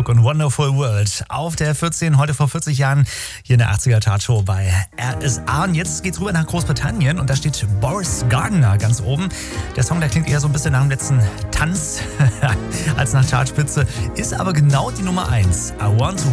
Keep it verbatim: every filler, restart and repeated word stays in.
und Wonderful World auf der vierzehn, heute vor vierzig Jahren hier in der achtziger Chartshow bei R S A. Und jetzt geht's rüber nach Großbritannien und da steht Boris Gardner ganz oben. Der Song, der klingt eher so ein bisschen nach dem letzten Tanz als nach Chartspitze, ist aber genau die Nummer eins. I want to